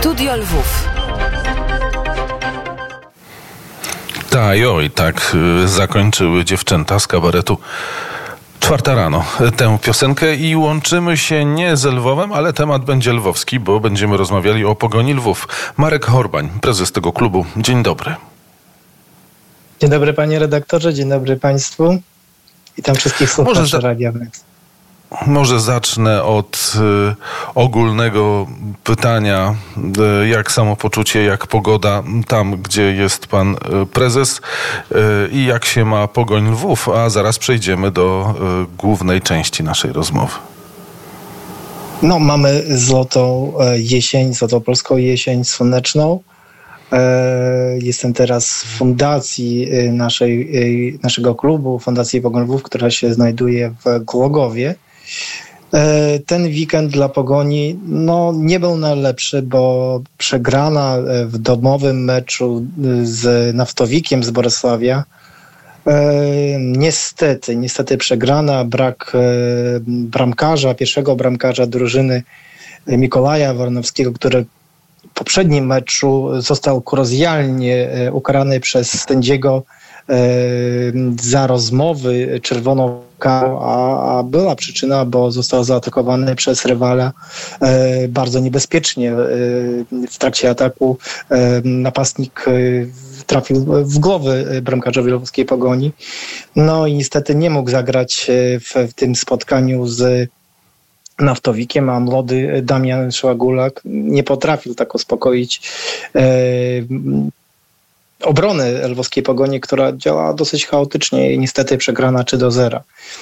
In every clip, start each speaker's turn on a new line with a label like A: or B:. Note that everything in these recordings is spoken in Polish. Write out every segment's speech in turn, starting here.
A: Studio Lwów.
B: Tak zakończyły dziewczęta z kabaretu Czwarta rano tę piosenkę i łączymy się nie z Lwowem, ale temat będzie lwowski, bo będziemy rozmawiali o Pogoni Lwów. Marek Horbań, prezes tego klubu. Dzień dobry.
C: Dzień dobry panie redaktorze, dzień dobry państwu. Witam wszystkich słuchaczy Radia Wnet.
B: Może zacznę od ogólnego pytania, jak samopoczucie, jak pogoda tam, gdzie jest pan prezes i jak się ma Pogoń Lwów, a zaraz przejdziemy do głównej części naszej rozmowy.
C: No, mamy złotą jesień, złotopolską jesień słoneczną. Jestem teraz w fundacji naszego klubu, Fundacji Pogoń Lwów, która się znajduje w Głogowie. Ten weekend dla Pogoni nie był najlepszy, bo przegrana w domowym meczu z Naftowikiem z Bolesławia. Niestety przegrana, brak bramkarza, pierwszego bramkarza drużyny Mikołaja Warnowskiego, który w poprzednim meczu został kurozjalnie ukarany przez sędziego za rozmowy czerwoną kartą, a była przyczyna, bo został zaatakowany przez rywala bardzo niebezpiecznie. W trakcie ataku napastnik trafił w głowę bramkarzowi lwowskiej Pogoni. No i niestety nie mógł zagrać w tym spotkaniu z Naftowikiem, a młody Damian Szłagulak nie potrafił tak uspokoić obrony lwowskiej Pogoni, która działa dosyć chaotycznie i niestety przegrana 3-0.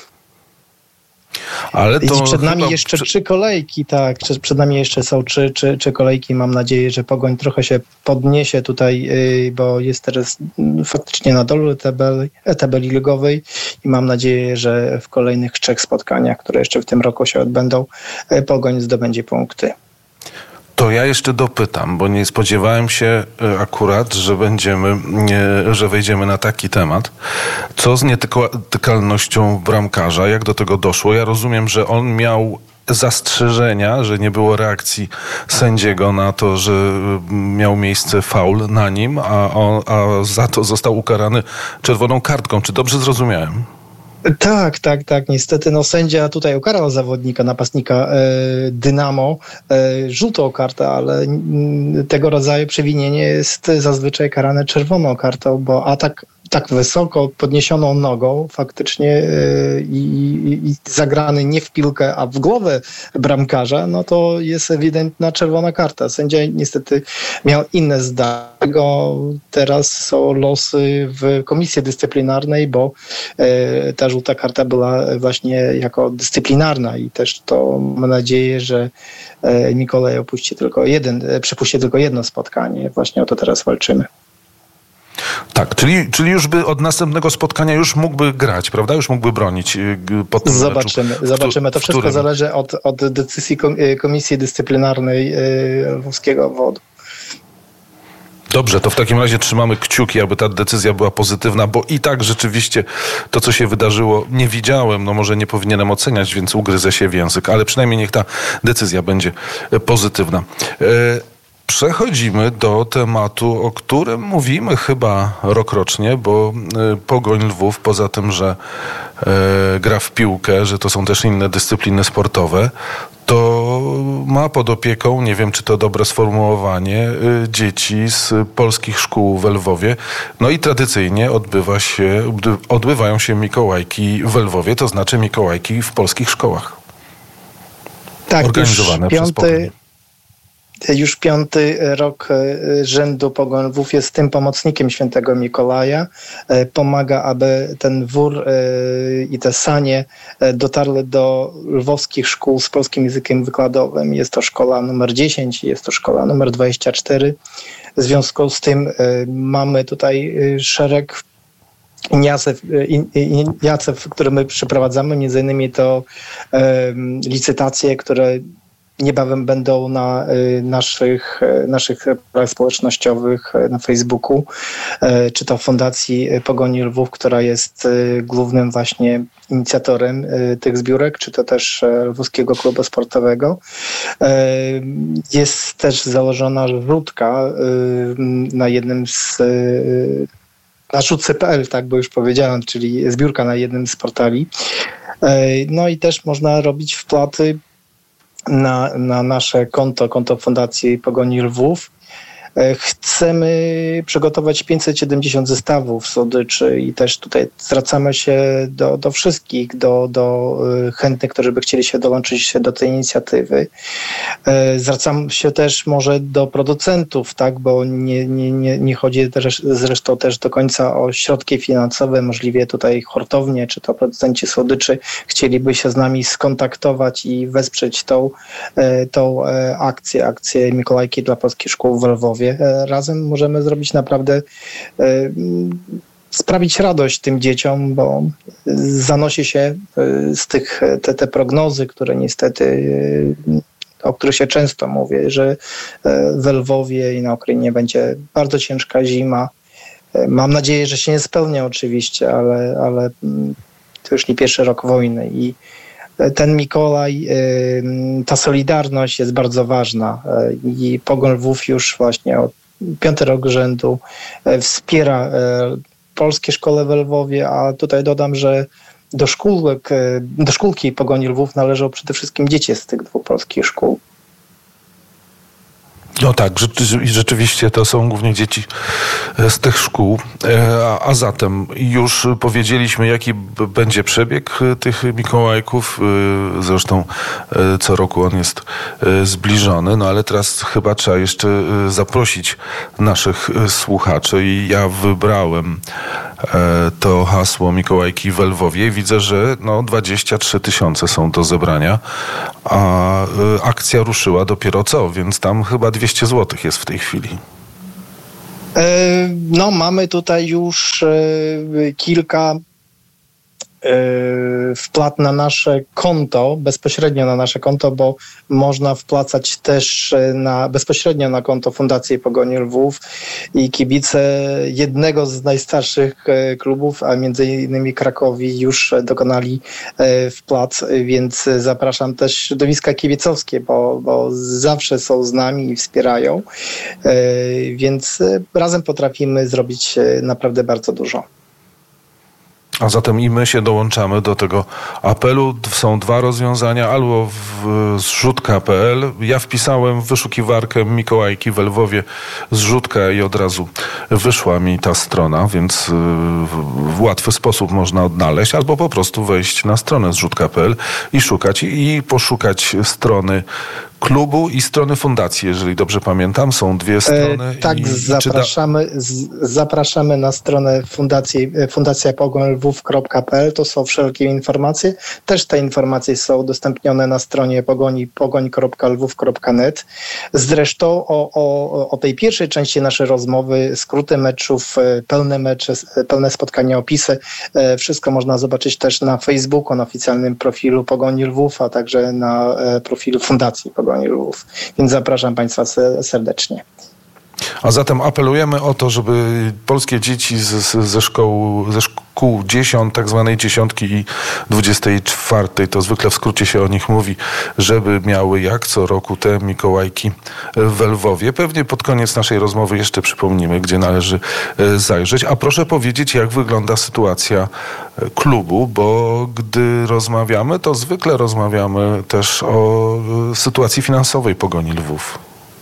B: Ale to
C: i przed nami jeszcze 3 kolejki, tak, przed nami jeszcze są 3 kolejki. Mam nadzieję, że Pogoń trochę się podniesie tutaj, bo jest teraz faktycznie na dole tabeli ligowej i mam nadzieję, że w kolejnych 3 spotkaniach, które jeszcze w tym roku się odbędą, Pogoń zdobędzie punkty.
B: To ja jeszcze dopytam, bo nie spodziewałem się akurat, że wejdziemy na taki temat. Co z nietykalnością bramkarza? Jak do tego doszło? Ja rozumiem, że on miał zastrzeżenia, że nie było reakcji sędziego na to, że miał miejsce faul na nim, a za to został ukarany czerwoną kartką. Czy dobrze zrozumiałem?
C: Tak. Niestety sędzia tutaj ukarał zawodnika, napastnika Dynamo żółtą kartę, ale tego rodzaju przewinienie jest zazwyczaj karane czerwoną kartą, bo atak tak wysoko podniesioną nogą faktycznie i zagrany nie w piłkę, a w głowę bramkarza, to jest ewidentna czerwona karta. Sędzia niestety miał inne zdanie. Teraz są losy w komisji dyscyplinarnej, bo ta żółta karta była właśnie jako dyscyplinarna i też to mam nadzieję, że Mikołaj przepuści tylko jedno spotkanie. Właśnie o to teraz walczymy.
B: Tak, czyli już by od następnego spotkania już mógłby grać, prawda? Już mógłby bronić po tym
C: Zobaczymy. To wszystko zależy od decyzji Komisji Dyscyplinarnej Lwowskiego Obwodu.
B: Dobrze, to w takim razie trzymamy kciuki, aby ta decyzja była pozytywna, bo i tak rzeczywiście to, co się wydarzyło, nie widziałem, może nie powinienem oceniać, więc ugryzę się w język, ale przynajmniej niech ta decyzja będzie pozytywna. Przechodzimy do tematu, o którym mówimy chyba rokrocznie, bo Pogoń Lwów, poza tym, że gra w piłkę, że to są też inne dyscypliny sportowe, to ma pod opieką, nie wiem czy to dobre sformułowanie, dzieci z polskich szkół w Lwowie. I tradycyjnie odbywają się Mikołajki w Lwowie, to znaczy Mikołajki w polskich szkołach.
C: Tak,
B: organizowane przez Pogoń.
C: Już 5. rok rzędu Pogoń Lwów jest tym pomocnikiem świętego Mikołaja. Pomaga, aby ten wór i te sanie dotarły do lwowskich szkół z polskim językiem wykładowym. Jest to szkoła numer 10, jest to szkoła numer 24. W związku z tym mamy tutaj szereg inicjatyw, które my przeprowadzamy. Między innymi to licytacje, które niebawem będą na naszych portalach społecznościowych, na Facebooku, czy to Fundacji Pogoni Lwów, która jest głównym właśnie inicjatorem tych zbiórek, czy to też Lwowskiego Klubu Sportowego. Jest też założona rzutka na jednym na rzutce.pl, tak, bo już powiedziałem, czyli zbiórka na jednym z portali. No i też można robić wpłaty na nasze konto Fundacji Pogoni Lwów. Chcemy przygotować 570 zestawów słodyczy i też tutaj zwracamy się do wszystkich, do chętnych, którzy by chcieli się dołączyć do tej inicjatywy. Zwracam się też może do producentów, tak, bo nie chodzi też, zresztą też do końca o środki finansowe. Możliwie tutaj hurtownie, czy to producenci słodyczy chcieliby się z nami skontaktować i wesprzeć tą akcję Mikołajki dla polskich szkół w Lwowie. Razem możemy zrobić naprawdę, sprawić radość tym dzieciom, bo zanosi się z te prognozy, które niestety, o których się często mówi, że w Lwowie i na Ukrainie będzie bardzo ciężka zima. Mam nadzieję, że się nie spełnia oczywiście, ale to już nie pierwszy rok wojny i ten Mikołaj, ta solidarność jest bardzo ważna i Pogoń Lwów już właśnie od 5. rok rzędu wspiera polskie szkoły w Lwowie, a tutaj dodam, że do szkółki Pogoni Lwów należą przede wszystkim dzieci z tych 2 polskich szkół.
B: No tak, rzeczywiście to są głównie dzieci z tych szkół, a zatem już powiedzieliśmy, jaki będzie przebieg tych Mikołajków, zresztą co roku on jest zbliżony, no ale teraz chyba trzeba jeszcze zaprosić naszych słuchaczy i ja wybrałem to hasło Mikołajki w Lwowie. Widzę, że 23 000 są do zebrania, a akcja ruszyła dopiero co, więc tam chyba 200 zł jest w tej chwili.
C: No, mamy tutaj już kilka wpłat na nasze konto, bezpośrednio na nasze konto, bo można wpłacać też bezpośrednio na konto Fundacji Pogoni Lwów i kibice jednego z najstarszych klubów, a między innymi Krakowi, już dokonali wpłat, więc zapraszam też środowiska kibicowskie, bo zawsze są z nami i wspierają, więc razem potrafimy zrobić naprawdę bardzo dużo.
B: A zatem i my się dołączamy do tego apelu. Są 2 rozwiązania, albo zrzutka.pl. Ja wpisałem w wyszukiwarkę Mikołajki w Lwowie zrzutka i od razu wyszła mi ta strona, więc w łatwy sposób można odnaleźć, albo po prostu wejść na stronę zrzutka.pl i szukać i poszukać strony klubu i strony fundacji, jeżeli dobrze pamiętam. Są 2 strony.
C: Tak, zapraszamy na stronę fundacjapogońlwów.pl. To są wszelkie informacje. Też te informacje są udostępnione na stronie pogoń.lwów.net. Zresztą o tej pierwszej części naszej rozmowy, skróty meczów, pełne mecze, pełne spotkania, opisy, wszystko można zobaczyć też na Facebooku, na oficjalnym profilu Pogoni Lwów, a także na profilu Fundacji Pogoni Lwów. Więc zapraszam Państwa serdecznie.
B: A zatem apelujemy o to, żeby polskie dzieci ze szkół 10, tak zwanej 10 i 24, to zwykle w skrócie się o nich mówi, żeby miały jak co roku te Mikołajki w Lwowie. Pewnie pod koniec naszej rozmowy jeszcze przypomnimy, gdzie należy zajrzeć. A proszę powiedzieć, jak wygląda sytuacja klubu, bo gdy rozmawiamy, to zwykle rozmawiamy też o sytuacji finansowej Pogoni Lwów.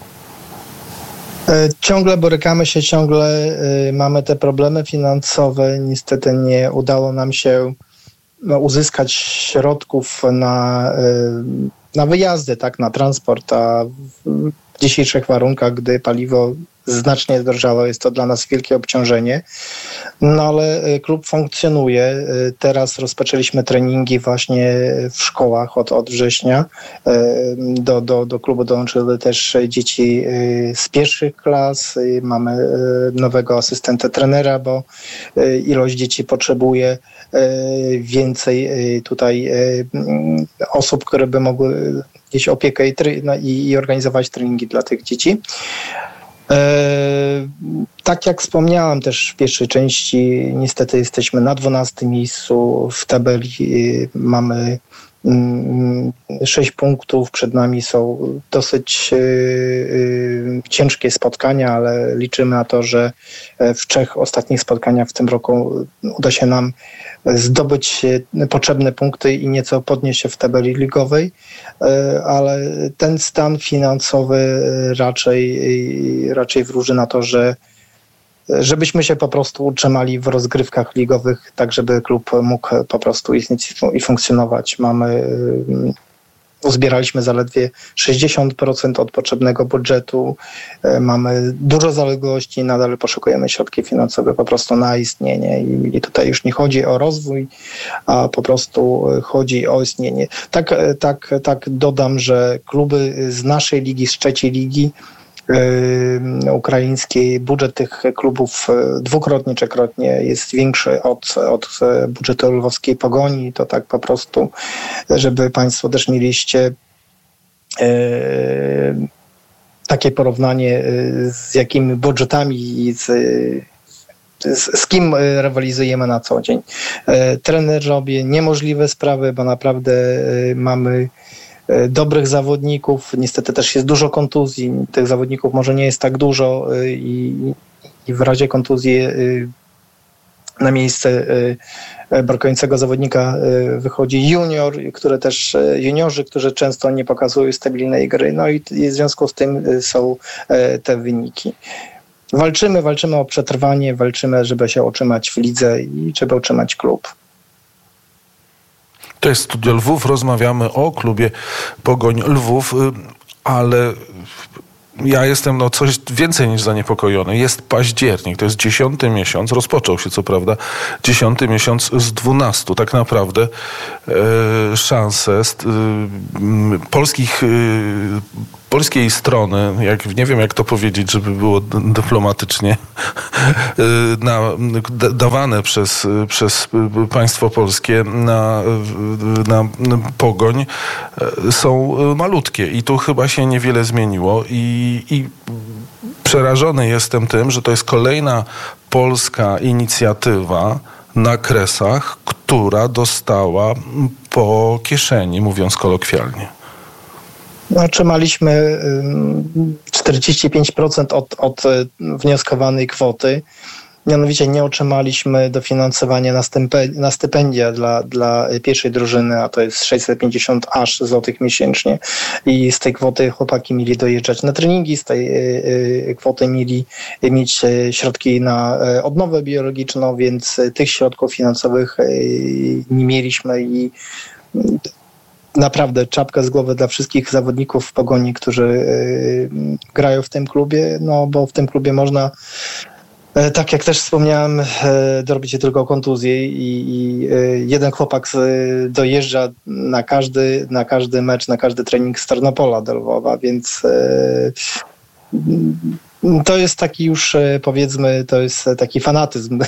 C: Ciągle borykamy się, ciągle mamy te problemy finansowe. Niestety nie udało nam się uzyskać środków na wyjazdy, tak, na transport, a w dzisiejszych warunkach, gdy paliwo znacznie zdrożało, jest to dla nas wielkie obciążenie. No ale klub funkcjonuje. Teraz rozpoczęliśmy treningi właśnie w szkołach od września. Do klubu dołączyły też dzieci z pierwszych klas. Mamy nowego asystenta trenera, bo ilość dzieci potrzebuje więcej tutaj osób, które by mogły gdzieś opiekę i organizować treningi dla tych dzieci. Tak jak wspomniałem też w pierwszej części, niestety jesteśmy na 12 miejscu w tabeli. Mamy 6 punktów, przed nami są dosyć ciężkie spotkania, ale liczymy na to, że w 3 ostatnich spotkaniach w tym roku uda się nam zdobyć potrzebne punkty i nieco podnieść się w tabeli ligowej, ale ten stan finansowy raczej wróży na to, żebyśmy się po prostu utrzymali w rozgrywkach ligowych, tak żeby klub mógł po prostu istnieć i funkcjonować. Uzbieraliśmy zaledwie 60% od potrzebnego budżetu, mamy dużo zaległości, nadal poszukujemy środki finansowe po prostu na istnienie i tutaj już nie chodzi o rozwój, a po prostu chodzi o istnienie. Tak dodam, że kluby z naszej ligi, z 3. ligi ukraińskiej, budżet tych klubów dwukrotnie, trzykrotnie jest większy od budżetu lwowskiej Pogoni. To tak po prostu, żeby Państwo też mieliście takie porównanie, z jakimi budżetami i z kim rywalizujemy na co dzień. Trener robi niemożliwe sprawy, bo naprawdę mamy dobrych zawodników. Niestety też jest dużo kontuzji. Tych zawodników może nie jest tak dużo i w razie kontuzji na miejsce brakującego zawodnika wychodzi juniorzy, którzy często nie pokazują stabilnej gry. No i w związku z tym są te wyniki. Walczymy o przetrwanie, walczymy, żeby się utrzymać w lidze i żeby utrzymać klub.
B: To jest Studio Lwów. Rozmawiamy o klubie Pogoń Lwów, ale ja jestem coś więcej niż zaniepokojony. Jest październik, to jest 10. miesiąc. Rozpoczął się co prawda 10. miesiąc z 12. Tak naprawdę szanse polskiej strony, nie wiem jak to powiedzieć, żeby było dyplomatycznie, dawane przez państwo polskie na Pogoń są malutkie i tu chyba się niewiele zmieniło i przerażony jestem tym, że to jest kolejna polska inicjatywa na Kresach, która dostała po kieszeni, mówiąc kolokwialnie.
C: Otrzymaliśmy 45% od wnioskowanej kwoty. Mianowicie nie otrzymaliśmy dofinansowania na stypendia dla pierwszej drużyny, a to jest 650 złotych miesięcznie. I z tej kwoty chłopaki mieli dojeżdżać na treningi, z tej kwoty mieli mieć środki na odnowę biologiczną, więc tych środków finansowych nie mieliśmy i naprawdę czapka z głowy dla wszystkich zawodników w Pogoni, którzy grają w tym klubie, no bo w tym klubie można, tak jak też wspomniałem, dorobić się tylko kontuzję i jeden chłopak dojeżdża na każdy mecz, na każdy trening z Tarnopola do Lwowa, więc to jest taki już, powiedzmy, to jest taki fanatyzm.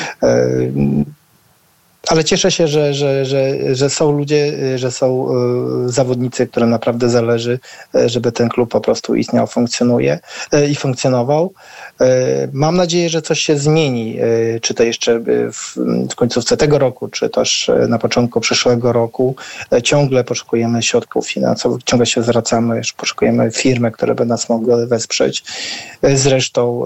C: Ale cieszę się, że są ludzie, że są zawodnicy, którym naprawdę zależy, żeby ten klub po prostu istniał, funkcjonował. Mam nadzieję, że coś się zmieni, czy to jeszcze w końcówce tego roku, czy też na początku przyszłego roku. Ciągle poszukujemy środków finansowych, ciągle się zwracamy, poszukujemy firmy, które by nas mogły wesprzeć. Zresztą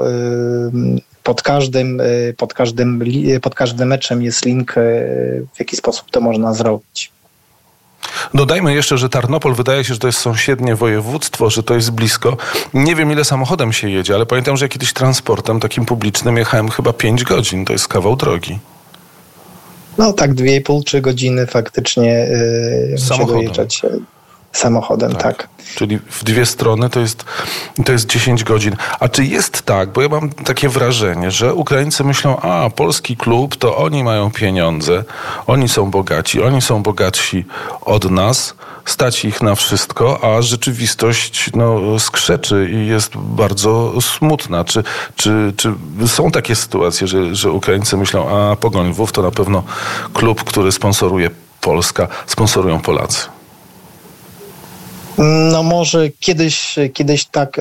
C: pod każdym meczem jest link, w jaki sposób to można zrobić.
B: Dodajmy jeszcze, że Tarnopol wydaje się, że to jest sąsiednie województwo, że to jest blisko. Nie wiem, ile samochodem się jedzie, ale pamiętam, że kiedyś transportem takim publicznym jechałem chyba 5 godzin. To jest kawał drogi.
C: No tak, 2,5-3 godziny faktycznie muszę dojeżdżać samochodem, tak.
B: Czyli w dwie strony to jest 10 godzin. A czy jest tak, bo ja mam takie wrażenie, że Ukraińcy myślą, polski klub, to oni mają pieniądze, oni są bogaci, oni są bogatsi od nas, stać ich na wszystko, a rzeczywistość skrzeczy i jest bardzo smutna. Czy są takie sytuacje, że Ukraińcy myślą, Pogoń Lwów to na pewno klub, który sponsoruje Polska, sponsorują Polacy?
C: No może kiedyś tak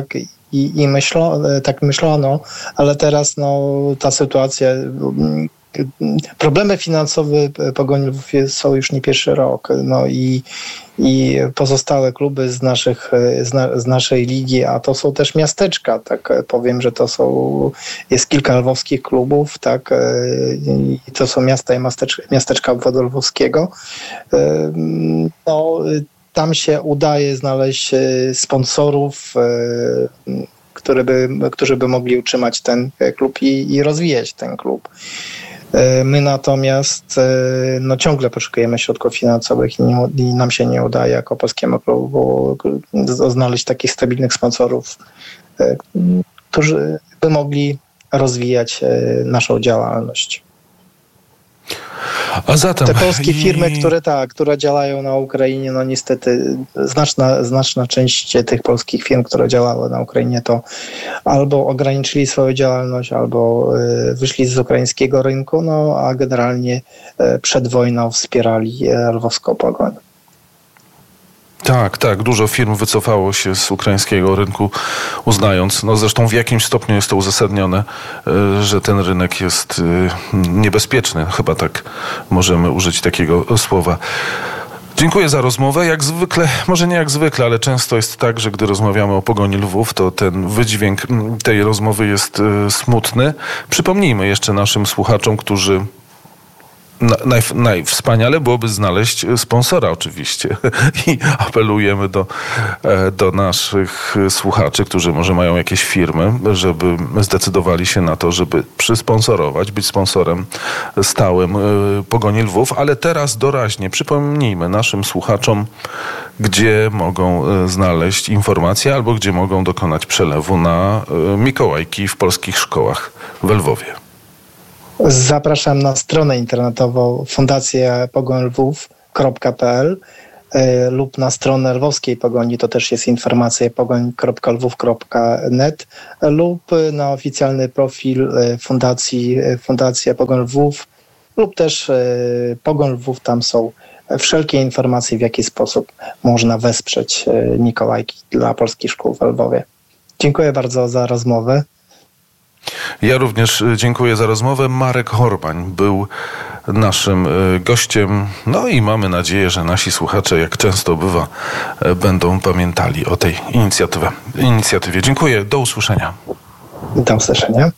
C: tak myślono, ale teraz ta sytuacja, problemy finansowe Pogoni Lwów są już nie pierwszy rok. I pozostałe kluby z naszej ligi, a to są też miasteczka, tak powiem, że jest kilka lwowskich klubów, tak, i to są miasta i miasteczka obwodu lwowskiego. Tam się udaje znaleźć sponsorów, którzy by mogli utrzymać ten klub i rozwijać ten klub. My natomiast ciągle poszukujemy środków finansowych i nam się nie udaje jako polskiemu klubu znaleźć takich stabilnych sponsorów, którzy by mogli rozwijać naszą działalność.
B: A zatem
C: te polskie firmy, które działają na Ukrainie, niestety znaczna część tych polskich firm, które działały na Ukrainie, to albo ograniczyli swoją działalność, albo wyszli z ukraińskiego rynku, a generalnie przed wojną wspierali lwowską Pogoń.
B: Tak, dużo firm wycofało się z ukraińskiego rynku, uznając, zresztą w jakimś stopniu jest to uzasadnione, że ten rynek jest niebezpieczny. Chyba tak możemy użyć takiego słowa. Dziękuję za rozmowę. Jak zwykle, może nie jak zwykle, ale często jest tak, że gdy rozmawiamy o Pogoni Lwów, to ten wydźwięk tej rozmowy jest smutny. Przypomnijmy jeszcze naszym słuchaczom, którzy najwspaniale byłoby znaleźć sponsora oczywiście i apelujemy do naszych słuchaczy, którzy może mają jakieś firmy, żeby zdecydowali się na to, żeby przysponsorować, być sponsorem stałym Pogoni Lwów, ale teraz doraźnie przypomnijmy naszym słuchaczom, gdzie mogą znaleźć informacje albo gdzie mogą dokonać przelewu na Mikołajki w polskich szkołach w Lwowie.
C: Zapraszam na stronę internetową fundacjapogoniLwów.pl lub na stronę lwowskiej Pogoni, to też jest informacja pogoń.lwów.net lub na oficjalny profil Fundacja Pogoń Lwów lub też Pogoń Lwów. Tam są wszelkie informacje, w jaki sposób można wesprzeć Mikołajki dla polskich szkół w Lwowie. Dziękuję bardzo za rozmowę.
B: Ja również dziękuję za rozmowę. Marek Horbań był naszym gościem. I mamy nadzieję, że nasi słuchacze, jak często bywa, będą pamiętali o tej inicjatywie. Dziękuję. Do usłyszenia.
C: Do usłyszenia.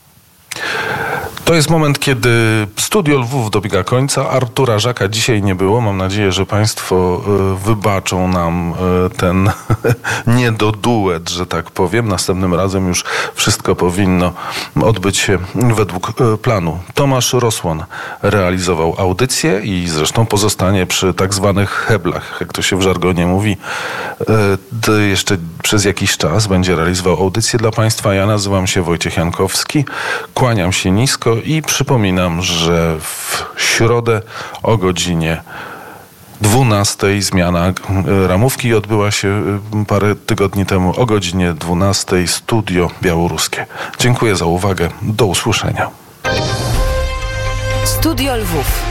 B: To jest moment, kiedy Studio Lwów dobiega końca. Artura Żaka dzisiaj nie było. Mam nadzieję, że Państwo wybaczą nam ten niedoduet, że tak powiem. Następnym razem już wszystko powinno odbyć się według planu. Tomasz Rosłon realizował audycję i zresztą pozostanie przy tak zwanych heblach, jak to się w żargonie mówi. Jeszcze przez jakiś czas będzie realizował audycję dla Państwa. Ja nazywam się Wojciech Jankowski. Kłaniam się nisko i przypominam, że w środę o godzinie 12 zmiana ramówki odbyła się parę tygodni temu o godzinie 12 Studio Białoruskie. Dziękuję za uwagę. Do usłyszenia.
A: Studio Lwów.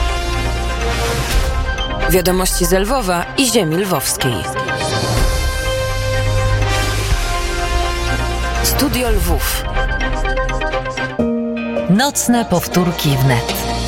A: Wiadomości z Lwowa i ziemi lwowskiej. Studio Lwów.
D: Nocne powtórki wnet.